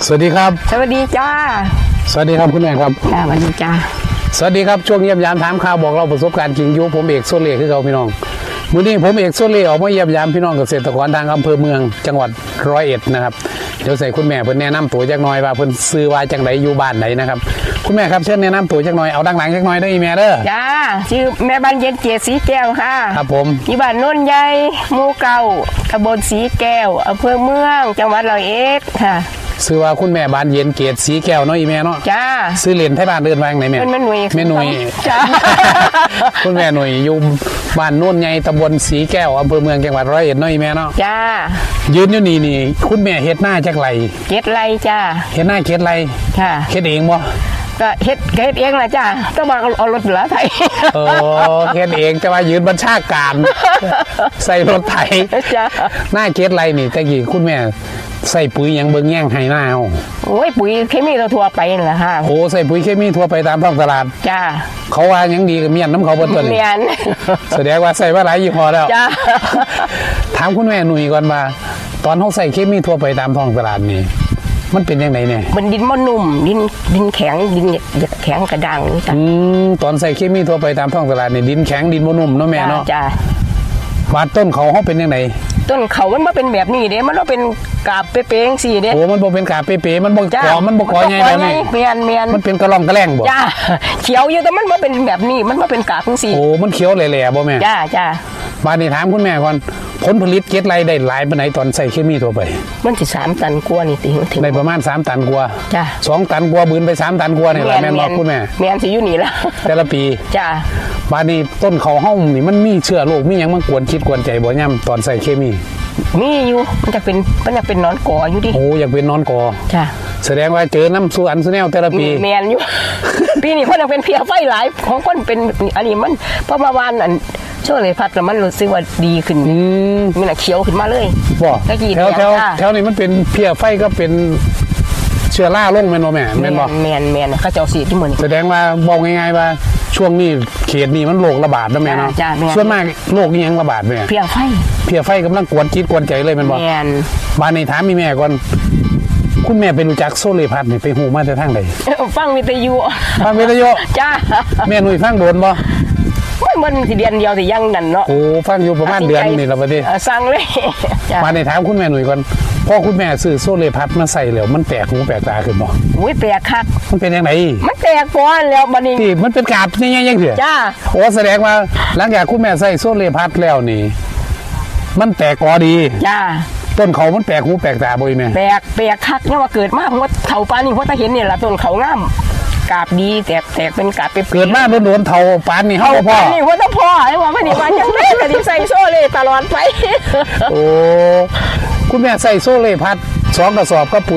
สวัสดีครับสวัสดีจ้าสวัสดีครับคุณแม่ครับสวัสดีจ้าสวัสดีครับช่วงเยี่ยมยามถามข่าวบอกเราประสบการณ์จริงอยู่ผมเอกโซเล่คือเราพี่น้องมื้อนี้ผมเอกโซเล่ออกมาเยี่ยมยามพี่น้องเกษตรกรทางอำเภอเมืองจังหวัด101นะครับเดี๋ยวใส่คุณแม่เพิ่นแนะนำตัวจักหน่อยว่าเพิ่นซื้อว่าจังไดอยู่บ้านไหนนะครับคุณแม่ครับเชิญแนะนำตัวจักหน่อยเอาดังหลังจักหน่อยได้แม่เด้อจ้าชื่อแม่บ้านเย็นเกียรติสีแก้วค่ะครับผมที่บ้านโน่นใหญ่หมู่เก่าตำบลสีแก้วอำเภอเมืองจังหวัด101ค่ะซื้อว่าคุณแม่บ้านเย็นเกียรติสีแก้วเนาะอีแม่เนาะจ้าซื้อเหรียญไทยบ้านเดินวางไหนแม่เป็นแม่หนุ่ยแม่หนุ่ยจ้าคุณแม่หนุ่ยอยู่บ้านโน่นใหญ่ตำบลสีแก้วอำเภอเมืองจังหวัด101เนาะอีแม่เนาะจ้ายืนอยู่นี่คุณแม่เฮ็ดหน้าจักไรเฮ็ดไรจ้าเฮ็ดหน้าเฮ็ดไรค่ะเฮ็ดเองบ่ก็เฮ็ดเองล่ะจ้าต้องมาเอารถเหลือไถเฮ็ดเองจะมายืนบัญชาการใส่รถไถจ้าหน้าเฮ็ดไรนี่ตะกี้คุณแม่ใส่ปุ๋ยยังเบิ่งแย่งให้หน้าเอาโอ้ยปุ๋ยเคมีทั่วไปนั่นแหละค่ะโอ้ใส่ปุ๋ยเคมีทั่วไปตามท้องตลาดจ้าเขาว่ายังดีกับเมียนน้ำเขาเบิ่ต้นเมียนแสดงว่าใส่มาหลายยี่ห้อแล้วจ้าถามคุณแม่หนุ่ยก่อนว่าตอนเขาใส่เคมีทั่วไปตามท้องตลาดนี่มันเป็นยังไงเนี่ยมันดินมันนุ่มดินแข็งดินแข็งกระด้างนี่จ้ะตอนใส่เคมีทั่วไปตามท้องตลาดนี่ดินแข็งดินบ่นุ่มเนาะแม่เนาะจ้าบาดต้นเขาเป็นยังไงต้นเขามันบ่เป็นแบบนี้เด้มันบ่เป็นกาบเป๊ะๆจังซี่เด้โอ้มันบ่เป็นกาบเป๊ะๆมันบ่กอมันบ่กอใหญ่แล้วนี่เมียนมันเป็นกระรองกระแรงบ่จ้าเขียวอยู่แต่มันบ่เป็นแบบนี้มันบ่เป็นกาบจังซี่โอ้มันเขียวแหล่ๆบ่แม่จ้าบาดนี้ถามคุณแม่ก่อนผลผลิตเก็ดไรได้หลายปานไหนตอนใส่เคมีทั่วไปมันสิ3ตันกว่านี่ถึงได้ประมาณ3ตันกว่าจ้า 2ตันกว่าบืนไป3ตันกว่านี่แหละแม่นบ่คุณแม่แม่นสิอยู่นี่ล่ะแต่ละปีจ้าบาดนี้ต้นเขาเฮานี่มันมีเชื้อโรคมีหยังมากวนคิดกวนใจบ่ย่ำตอนใส่เคมีมีอยู่มันจะเป็นนอนกออยู่ดิโอ้อยากเป็นนอนกอจ้ะแสดงว่าเจอน้ำสู้อันสู้แนวแต่ละปีแมนอยู่ ปีนี้คนยังเป็นเพียไฟหลายของคนเป็นอันนี้มันเพราะมาวานอันช่วงเลยพัดแล้วมันรู้สึกว่าดีขึ้นมันเขียวขึ้นมาเลยบ่แถวนี้มันเป็นเพียไฟก็เป็นเชื้อราลงแม่นบ่แม่แม่นบ่แม่นเขาเจ้าสีที่มื้อนี้แสดงว่าบอกง่ายๆว่าช่วงนี้เขตนี้มันโรคระบาดนะแม่เนาะส่วนมากโรคนี้ยังระบาดแม่เพียไฟกำลังกวนจิตกวนใจเลยแม่นบ่บ้านนี้ถามมีแม่ก่อนคุณแม่ไปรู้จักโซเลพัดนี่ไปฮู้มาแต่ทางใดฟังวิทยุจ้าแม่หนุ่ยฟังโดนบ่มันสิเดือนเดียวสิยังนั่นเนาะโอ้ฟังอยู่ประมาณเดือนนี่ล่ะบัดนี้สั่งเลยมาในถามคุณแม่หนุ่ยก่อนพ่อคุณแม่ซื้อโซเลพัดมาใส่แล้วมันแปลกหูแปลกตาขึ้นบ่อุ้ยแปลกคักมันเป็นยังไงมันแปลกฟ้อนแล้วบัดนี้ที่มันเป็นกาบใหญ่ๆจังซี่จ้าโอ้แสดงว่าหลังจากคุณแม่ใส่โซเลพัดแล้วนี่มันแตกกอดีจ้าต้นเขามันแปลกหูแปลกตาบ่อีแม่แปลกคักเนี่ยว่าเกิดมาผมว่าเฒ่าปานนี้เพราะถ้าเห็นเนี่ยล่ะต้นเขางามกาบดีแตกเป็นกาบเกิดมาโดนเฒ่าปานนี่เฮาพ่อนี่ว่าต้องพ่อไอ้ว่าไม่ได้ว่าจังได๋ก็สิใส่โซเล่ตลอดไปโอ้คุณแม่ใส่โซเล่พัด2กระสอบกับ